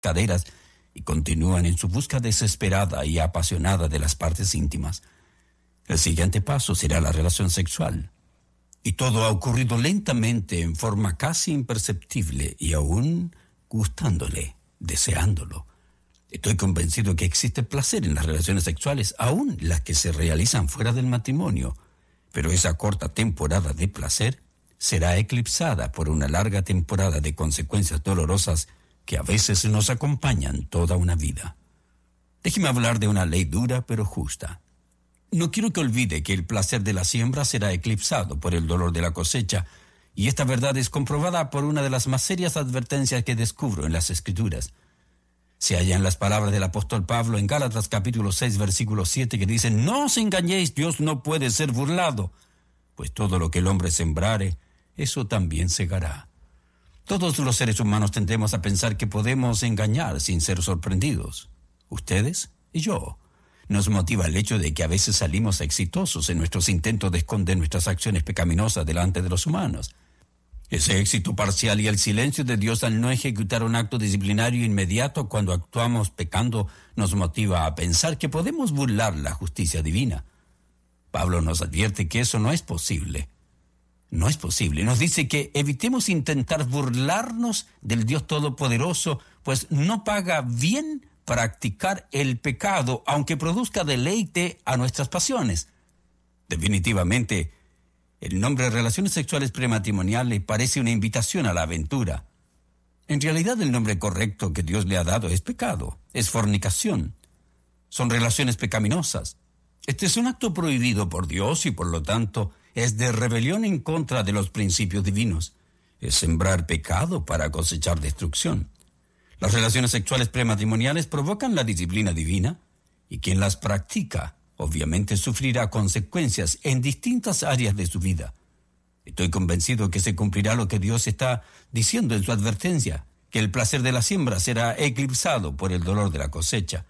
caderas y continúan en su búsqueda desesperada y apasionada de las partes íntimas. El siguiente paso será la relación sexual. Y todo ha ocurrido lentamente, en forma casi imperceptible, y aún gustándole, deseándolo. Estoy convencido que existe placer en las relaciones sexuales, aún las que se realizan fuera del matrimonio. Pero esa corta temporada de placer será eclipsada por una larga temporada de consecuencias dolorosas que a veces nos acompañan toda una vida. Déjeme hablar de una ley dura pero justa. No quiero que olvide que el placer de la siembra será eclipsado por el dolor de la cosecha, y esta verdad es comprobada por una de las más serias advertencias que descubro en las Escrituras. Se halla en las palabras del apóstol Pablo en Gálatas capítulo 6, versículo 7, que dice: «No os engañéis, Dios no puede ser burlado, pues todo lo que el hombre sembrare, eso también segará». Todos los seres humanos tendemos a pensar que podemos engañar sin ser sorprendidos. Ustedes y yo. Nos motiva el hecho de que a veces salimos exitosos en nuestros intentos de esconder nuestras acciones pecaminosas delante de los humanos. Ese éxito parcial y el silencio de Dios al no ejecutar un acto disciplinario inmediato cuando actuamos pecando nos motiva a pensar que podemos burlar la justicia divina. Pablo nos advierte que eso no es posible. No es posible. Nos dice que evitemos intentar burlarnos del Dios Todopoderoso, pues no paga bien practicar el pecado, aunque produzca deleite a nuestras pasiones. Definitivamente, el nombre de relaciones sexuales prematrimoniales parece una invitación a la aventura. En realidad, el nombre correcto que Dios le ha dado es pecado, es fornicación. Son relaciones pecaminosas. Este es un acto prohibido por Dios y, por lo tanto, es de rebelión en contra de los principios divinos. Es sembrar pecado para cosechar destrucción. Las relaciones sexuales prematrimoniales provocan la disciplina divina, y quien las practica obviamente sufrirá consecuencias en distintas áreas de su vida. Estoy convencido que se cumplirá lo que Dios está diciendo en su advertencia, que el placer de la siembra será eclipsado por el dolor de la cosecha.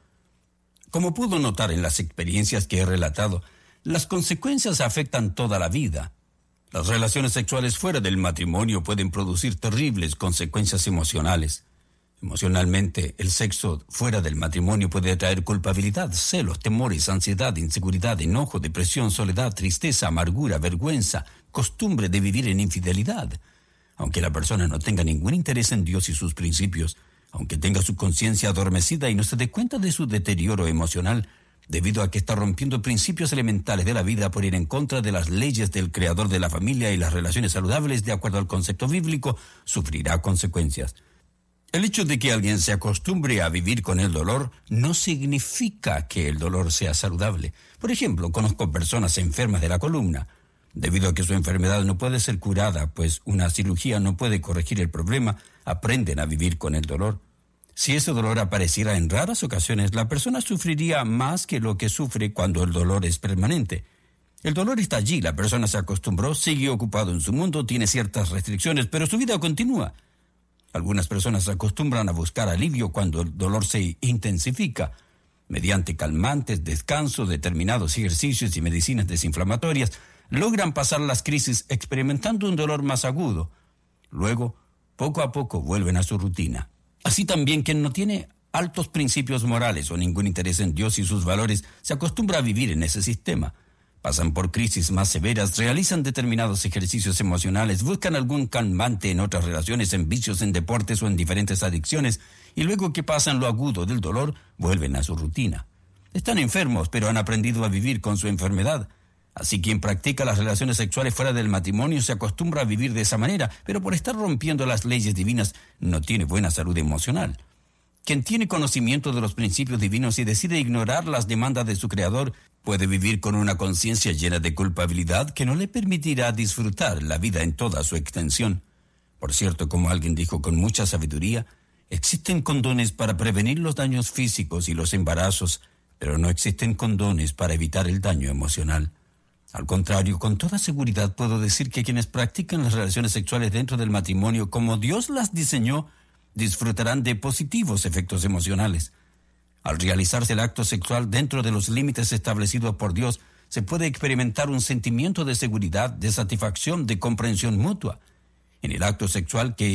Como pudo notar en las experiencias que he relatado, las consecuencias afectan toda la vida. Las relaciones sexuales fuera del matrimonio pueden producir terribles consecuencias emocionales. Emocionalmente, el sexo fuera del matrimonio puede traer culpabilidad, celos, temores, ansiedad, inseguridad, enojo, depresión, soledad, tristeza, amargura, vergüenza, costumbre de vivir en infidelidad. Aunque la persona no tenga ningún interés en Dios y sus principios, aunque tenga su conciencia adormecida y no se dé cuenta de su deterioro emocional, debido a que está rompiendo principios elementales de la vida por ir en contra de las leyes del Creador de la familia y las relaciones saludables de acuerdo al concepto bíblico, sufrirá consecuencias. El hecho de que alguien se acostumbre a vivir con el dolor no significa que el dolor sea saludable. Por ejemplo, conozco personas enfermas de la columna. Debido a que su enfermedad no puede ser curada, pues una cirugía no puede corregir el problema, aprenden a vivir con el dolor. Si ese dolor apareciera en raras ocasiones, la persona sufriría más que lo que sufre cuando el dolor es permanente. El dolor está allí, la persona se acostumbró, sigue ocupado en su mundo, tiene ciertas restricciones, pero su vida continúa. Algunas personas se acostumbran a buscar alivio cuando el dolor se intensifica, mediante calmantes, descanso, determinados ejercicios y medicinas desinflamatorias, logran pasar las crisis experimentando un dolor más agudo. Luego, poco a poco, vuelven a su rutina. Así también quien no tiene altos principios morales o ningún interés en Dios y sus valores se acostumbra a vivir en ese sistema. Pasan por crisis más severas, realizan determinados ejercicios emocionales, buscan algún calmante en otras relaciones, en vicios, en deportes o en diferentes adicciones, y luego que pasan lo agudo del dolor, vuelven a su rutina. Están enfermos, pero han aprendido a vivir con su enfermedad. Así quien practica las relaciones sexuales fuera del matrimonio se acostumbra a vivir de esa manera, pero por estar rompiendo las leyes divinas no tiene buena salud emocional. Quien tiene conocimiento de los principios divinos y decide ignorar las demandas de su Creador puede vivir con una conciencia llena de culpabilidad que no le permitirá disfrutar la vida en toda su extensión. Por cierto, como alguien dijo con mucha sabiduría, existen condones para prevenir los daños físicos y los embarazos, pero no existen condones para evitar el daño emocional. Al contrario, con toda seguridad puedo decir que quienes practican las relaciones sexuales dentro del matrimonio como Dios las diseñó, disfrutarán de positivos efectos emocionales. Al realizarse el acto sexual dentro de los límites establecidos por Dios, se puede experimentar un sentimiento de seguridad, de satisfacción, de comprensión mutua. En el acto sexual que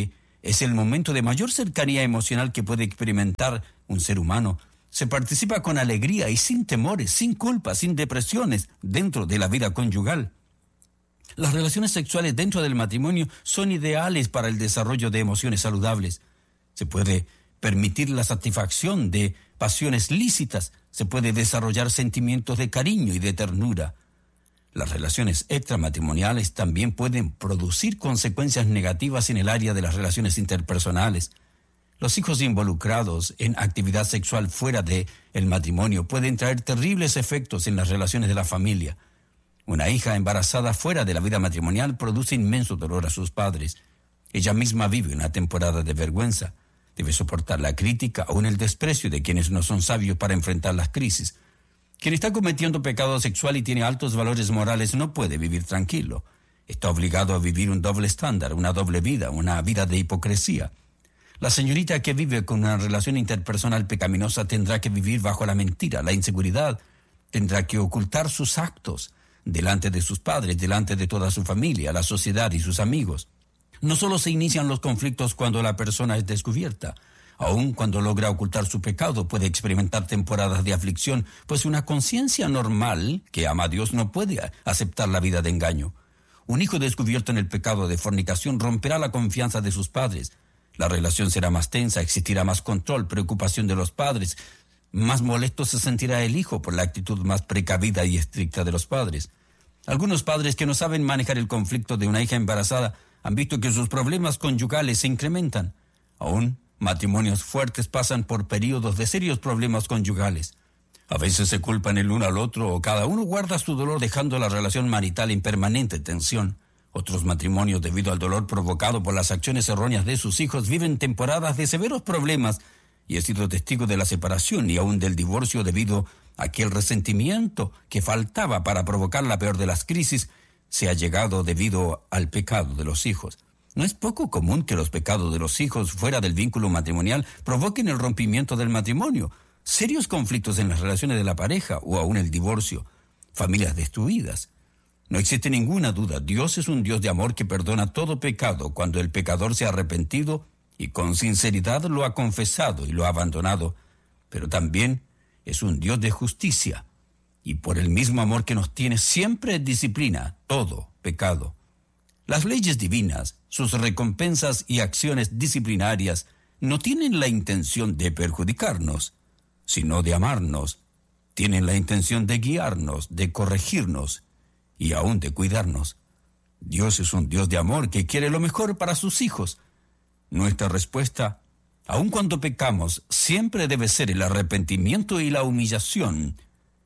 es el momento de mayor cercanía emocional que puede experimentar un ser humano. Se participa con alegría y sin temores, sin culpas, sin depresiones dentro de la vida conyugal. Las relaciones sexuales dentro del matrimonio son ideales para el desarrollo de emociones saludables. Se puede permitir la satisfacción de pasiones lícitas, se puede desarrollar sentimientos de cariño y de ternura. Las relaciones extramatrimoniales también pueden producir consecuencias negativas en el área de las relaciones interpersonales. Los hijos involucrados en actividad sexual fuera del matrimonio pueden traer terribles efectos en las relaciones de la familia. Una hija embarazada fuera de la vida matrimonial produce inmenso dolor a sus padres. Ella misma vive una temporada de vergüenza. Debe soportar la crítica o el desprecio de quienes no son sabios para enfrentar las crisis. Quien está cometiendo pecado sexual y tiene altos valores morales no puede vivir tranquilo. Está obligado a vivir un doble estándar, una doble vida, una vida de hipocresía. La señorita que vive con una relación interpersonal pecaminosa tendrá que vivir bajo la mentira, la inseguridad. Tendrá que ocultar sus actos delante de sus padres, delante de toda su familia, la sociedad y sus amigos. No solo se inician los conflictos cuando la persona es descubierta. Aun cuando logra ocultar su pecado, puede experimentar temporadas de aflicción, pues una conciencia normal que ama a Dios no puede aceptar la vida de engaño. Un hijo descubierto en el pecado de fornicación romperá la confianza de sus padres. La relación será más tensa, existirá más control, preocupación de los padres. Más molesto se sentirá el hijo por la actitud más precavida y estricta de los padres. Algunos padres que no saben manejar el conflicto de una hija embarazada han visto que sus problemas conyugales se incrementan. Aún, matrimonios fuertes pasan por periodos de serios problemas conyugales. A veces se culpan el uno al otro o cada uno guarda su dolor dejando la relación marital en permanente tensión. Otros matrimonios, debido al dolor provocado por las acciones erróneas de sus hijos, viven temporadas de severos problemas y he sido testigo de la separación y aún del divorcio debido a que el resentimiento que faltaba para provocar la peor de las crisis se ha llegado debido al pecado de los hijos. No es poco común que los pecados de los hijos fuera del vínculo matrimonial provoquen el rompimiento del matrimonio, serios conflictos en las relaciones de la pareja o aún el divorcio, familias destruidas. No existe ninguna duda, Dios es un Dios de amor que perdona todo pecado cuando el pecador se ha arrepentido y con sinceridad lo ha confesado y lo ha abandonado, pero también es un Dios de justicia y por el mismo amor que nos tiene siempre disciplina todo pecado. Las leyes divinas, sus recompensas y acciones disciplinarias no tienen la intención de perjudicarnos, sino de amarnos. Tienen la intención de guiarnos, de corregirnos y aún de cuidarnos. Dios es un Dios de amor que quiere lo mejor para sus hijos. Nuestra respuesta, aun cuando pecamos, siempre debe ser el arrepentimiento y la humillación,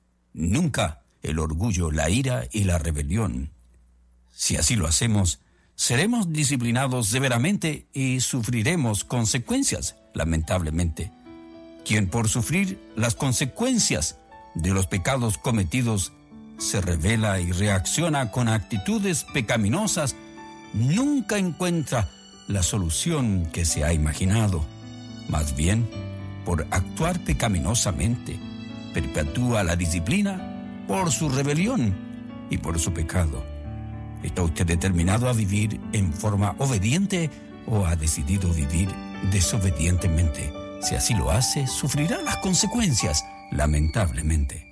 nunca el orgullo, la ira y la rebelión. Si así lo hacemos, seremos disciplinados severamente y sufriremos consecuencias, lamentablemente. Quien por sufrir las consecuencias de los pecados cometidos se revela y reacciona con actitudes pecaminosas, nunca encuentra la solución que se ha imaginado. Más bien, por actuar pecaminosamente, perpetúa la disciplina por su rebelión y por su pecado. ¿Está usted determinado a vivir en forma obediente o ha decidido vivir desobedientemente? Si así lo hace, sufrirá las consecuencias, lamentablemente.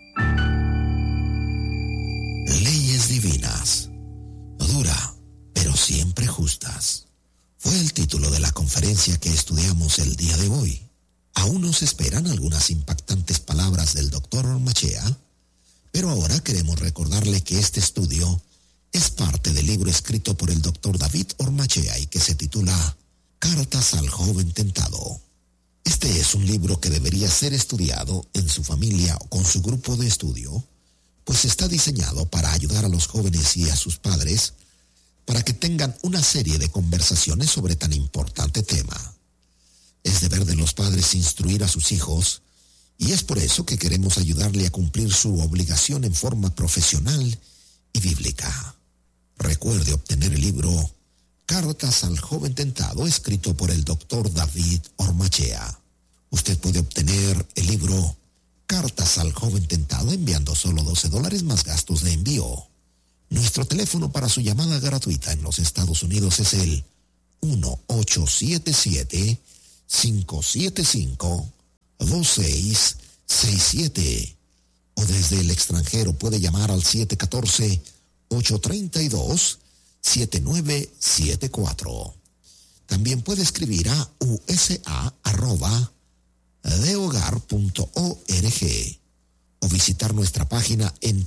Leyes divinas. Dura, pero siempre justas. Fue el título de la conferencia que estudiamos el día de hoy. Aún nos esperan algunas impactantes palabras del Dr. Ormachea, pero ahora queremos recordarle que este estudio es parte del libro escrito por el Dr. David Ormachea y que se titula Cartas al Joven Tentado. Este es un libro que debería ser estudiado en su familia o con su grupo de estudio, pues está diseñado para ayudar a los jóvenes y a sus padres para que tengan una serie de conversaciones sobre tan importante tema. Es deber de los padres instruir a sus hijos y es por eso que queremos ayudarle a cumplir su obligación en forma profesional y bíblica. Recuerde obtener el libro Cartas al Joven Tentado, escrito por el Dr. David Ormachea. Usted puede obtener el libro Cartas al Joven Tentado enviando solo $12 más gastos de envío. Nuestro teléfono para su llamada gratuita en los Estados Unidos es el 1-877-575-2667. O desde el extranjero puede llamar al 714-832-7974. También puede escribir a usa@dehogar.org o visitar nuestra página en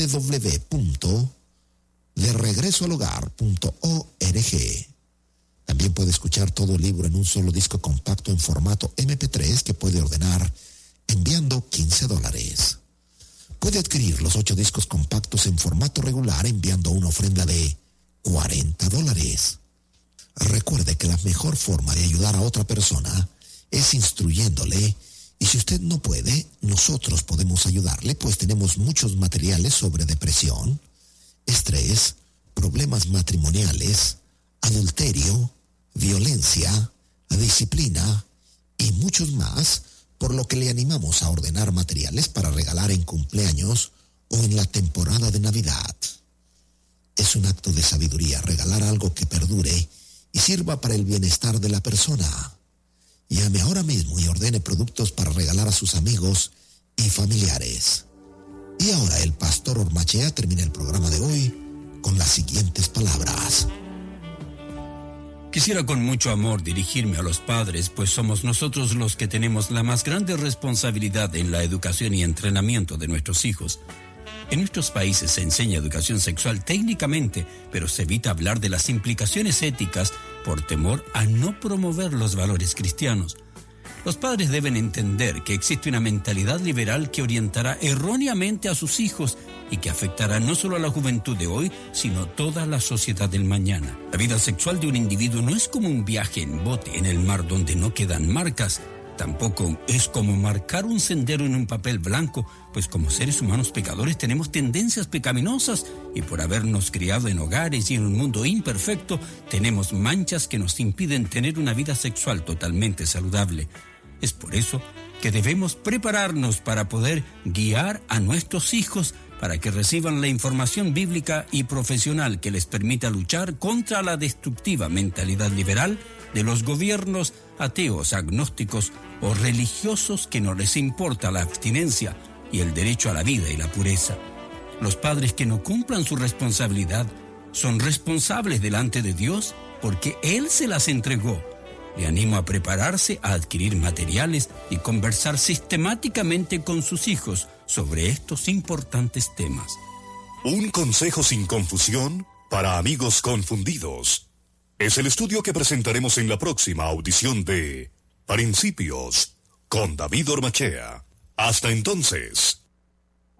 www.deregresoalhogar.org. También puede escuchar todo el libro en un solo disco compacto en formato MP3 que puede ordenar enviando $15. Puede adquirir los 8 discos compactos en formato regular enviando una ofrenda de $40. Recuerde que la mejor forma de ayudar a otra persona es instruyéndole, y si usted no puede, nosotros podemos ayudarle, pues tenemos muchos materiales sobre depresión, estrés, problemas matrimoniales, adulterio, violencia, disciplina y muchos más, por lo que le animamos a ordenar materiales para regalar en cumpleaños o en la temporada de Navidad. Es un acto de sabiduría regalar algo que perdure y sirva para el bienestar de la persona. Llame ahora mismo y ordene productos para regalar a sus amigos y familiares. Y ahora el pastor Ormachea termina el programa de hoy con las siguientes palabras. Quisiera con mucho amor dirigirme a los padres, pues somos nosotros los que tenemos la más grande responsabilidad en la educación y entrenamiento de nuestros hijos. En nuestros países se enseña educación sexual técnicamente, pero se evita hablar de las implicaciones éticas por temor a no promover los valores cristianos. Los padres deben entender que existe una mentalidad liberal que orientará erróneamente a sus hijos y que afectará no solo a la juventud de hoy, sino toda la sociedad del mañana. La vida sexual de un individuo no es como un viaje en bote en el mar donde no quedan marcas. Tampoco es como marcar un sendero en un papel blanco, pues como seres humanos pecadores tenemos tendencias pecaminosas y por habernos criado en hogares y en un mundo imperfecto, tenemos manchas que nos impiden tener una vida sexual totalmente saludable. Es por eso que debemos prepararnos para poder guiar a nuestros hijos para que reciban la información bíblica y profesional que les permita luchar contra la destructiva mentalidad liberal de los gobiernos ateos, agnósticos o religiosos que no les importa la abstinencia y el derecho a la vida y la pureza. Los padres que no cumplan su responsabilidad son responsables delante de Dios porque Él se las entregó. Le animo a prepararse a adquirir materiales y conversar sistemáticamente con sus hijos sobre estos importantes temas. Un consejo sin confusión para amigos confundidos. Es el estudio que presentaremos en la próxima audición de Principios con David Ormachea. Hasta entonces.